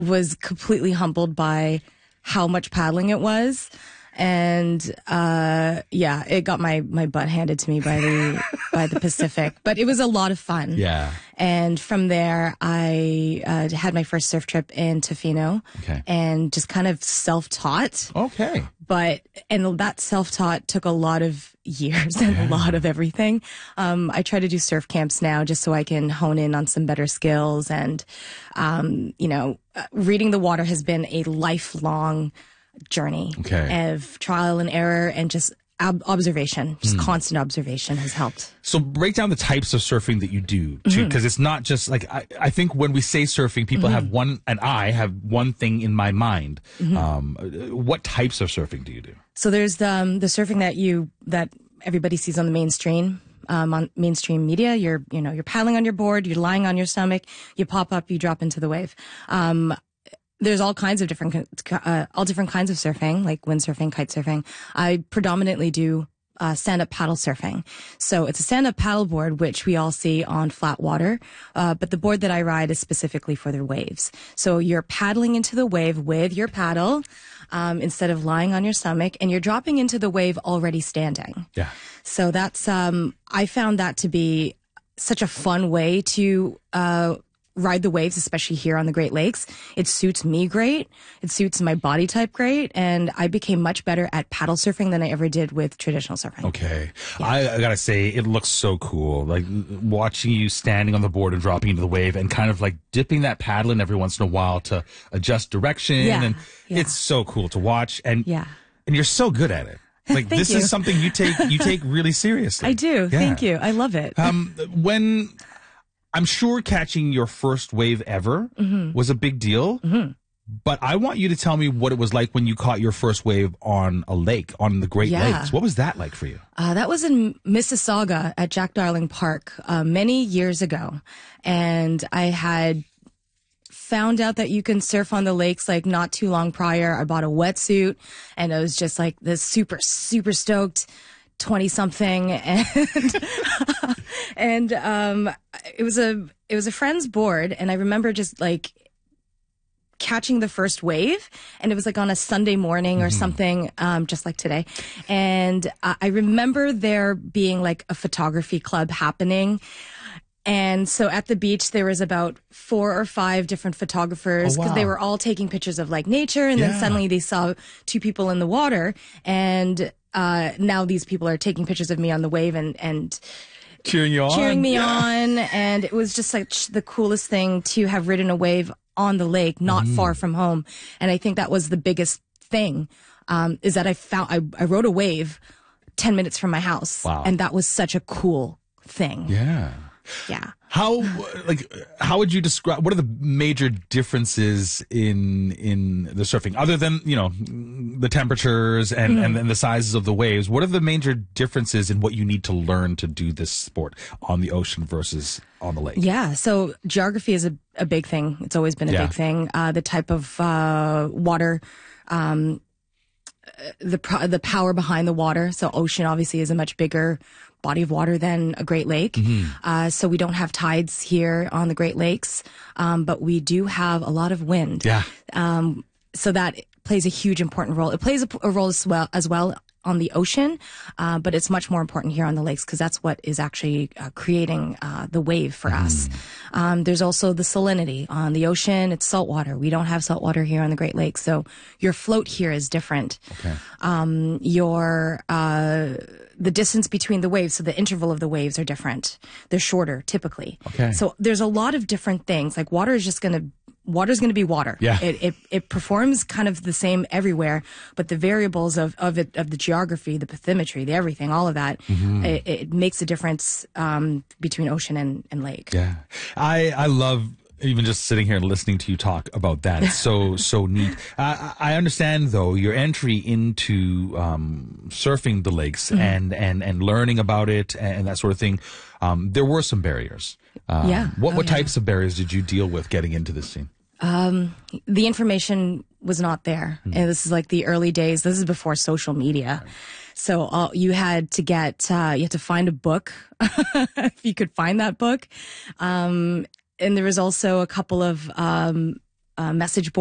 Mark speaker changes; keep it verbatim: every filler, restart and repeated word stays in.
Speaker 1: was completely humbled by how much paddling it was. And, uh, yeah, it got my, my butt handed to me by the, by the Pacific, but it was a lot of fun.
Speaker 2: Yeah.
Speaker 1: And from there, I, uh, had my first surf trip in Tofino.
Speaker 2: Okay.
Speaker 1: And just kind of self-taught.
Speaker 2: Okay.
Speaker 1: But, and that self-taught took a lot of years and
Speaker 2: Yeah.
Speaker 1: a lot of everything. Um, I try to do surf camps now just so I can hone in on some better skills. And, um, you know, uh, reading the water has been a lifelong journey
Speaker 2: Okay.
Speaker 1: of trial and error and just ob- observation, just constant observation has helped.
Speaker 2: So break down the types of surfing that you do, too, because it's not just like, I, I think when we say surfing, people have one, and I have one thing in my mind. Um, what types of surfing do you do?
Speaker 1: So there's the, um, the surfing that you, that everybody sees on the mainstream, um, on mainstream media. You're, you know, you're paddling on your board, you're lying on your stomach, you pop up, you drop into the wave. Um, There's all kinds of different, uh, all different kinds of surfing, like windsurfing, kite surfing. I predominantly do uh, stand-up paddle surfing. So it's a stand-up paddleboard, which we all see on flat water. Uh, but the board that I ride is specifically for the waves. So you're paddling into the wave with your paddle, um, instead of lying on your stomach, and you're dropping into the wave already standing.
Speaker 2: Yeah.
Speaker 1: So that's, um, I found that to be such a fun way to, uh, ride the waves, especially here on the Great Lakes. It suits me great. It suits my body type great. And I became much better at paddle surfing than I ever did with traditional surfing.
Speaker 2: Okay. I, I gotta say, it looks so cool. Like watching you standing on the board and dropping into the wave and kind of like dipping that paddle in every once in a while to adjust direction.
Speaker 1: Yeah,
Speaker 2: And
Speaker 1: yeah.
Speaker 2: it's so cool to watch. And,
Speaker 1: Yeah.
Speaker 2: and you're so good at it. Like
Speaker 1: Thank
Speaker 2: this
Speaker 1: you.
Speaker 2: is something you take, you take really seriously.
Speaker 1: I do.
Speaker 2: Yeah.
Speaker 1: Thank you. I love it.
Speaker 2: Um, when I'm sure catching your first wave ever
Speaker 1: Mm-hmm.
Speaker 2: was a big deal, but I want you to tell me what it was like when you caught your first wave on a lake, on the Great
Speaker 1: Yeah.
Speaker 2: Lakes. What was that like for you?
Speaker 1: Uh, that was in Mississauga at Jack Darling Park uh, many years ago. And I had found out that you can surf on the lakes like not too long prior. I bought a wetsuit and I was just like this super, super stoked twenty something. And, and, um, it was a, it was a friend's board. And I remember just like catching the first wave, and it was like on a Sunday morning or something, um, just like today. And uh, I remember there being like a photography club happening. And so at the beach, there was about four or five different photographers
Speaker 2: Oh,
Speaker 1: because
Speaker 2: wow.
Speaker 1: they were all taking pictures of like nature. And
Speaker 2: Yeah.
Speaker 1: then suddenly they saw two people in the water. And uh, now these people are taking pictures of me on the wave and, and
Speaker 2: Cheering you on?
Speaker 1: cheering me
Speaker 2: Yeah.
Speaker 1: on. And it was just like the coolest thing to have ridden a wave on the lake, not
Speaker 2: Mm.
Speaker 1: far from home. And I think that was the biggest thing, um, is that I found, I, I rode a wave ten minutes from my house.
Speaker 2: Wow.
Speaker 1: And that was such a cool thing.
Speaker 2: Yeah.
Speaker 1: Yeah.
Speaker 2: How like how would you describe what are the major differences in in the surfing other than you know the temperatures and
Speaker 1: Mm-hmm.
Speaker 2: and then the sizes of the waves? What are the major differences in what you need to learn to do this sport on the ocean versus on the lake?
Speaker 1: Yeah. So geography is a, a big thing. It's always been a
Speaker 2: Yeah.
Speaker 1: big thing. Uh, the type of uh, water, um, the pro- the power behind the water. So ocean obviously is a much bigger body of water than a Great Lake.
Speaker 2: Mm-hmm.
Speaker 1: Uh, so we don't have tides here on the Great Lakes, um, but we do have a lot of wind.
Speaker 2: Yeah.
Speaker 1: Um, so that plays a huge important role. It plays a, a role as well as well on the ocean, uh, but it's much more important here on the lakes because that's what is actually uh, creating uh, the wave for us. Um, there's also the salinity on the ocean. It's saltwater. We don't have saltwater here on the Great Lakes, so your float here is different.
Speaker 2: Okay.
Speaker 1: Um, your uh, the distance between the waves, so the interval of the waves are different. They're shorter typically.
Speaker 2: Okay.
Speaker 1: So there's a lot of different things. Like water is just going to water's going to be water.
Speaker 2: Yeah.
Speaker 1: It, it it performs kind of the same everywhere, but the variables of of it of the geography, the bathymetry, the everything, all of that,
Speaker 2: Mm-hmm.
Speaker 1: it, it makes a difference um, between ocean and, and lake.
Speaker 2: Yeah. I I love even just sitting here and listening to you talk about that. It's so so neat. Uh, I understand though your entry into um, surfing the lakes
Speaker 1: Mm-hmm.
Speaker 2: and and and learning about it and that sort of thing. Um, there were some barriers. Um,
Speaker 1: Yeah.
Speaker 2: What
Speaker 1: Oh,
Speaker 2: what
Speaker 1: yeah.
Speaker 2: types of barriers did you deal with getting into this scene?
Speaker 1: The information was not there, and this is like the early days. This is before social media. So uh, you had to get, uh, you had to find a book if you could find that book. Um, and there was also a couple of um, uh, message board.